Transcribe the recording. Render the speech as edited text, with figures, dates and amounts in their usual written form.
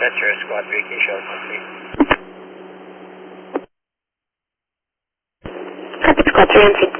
Roger, squad 3K short complete. Copy, squad 3 and 6.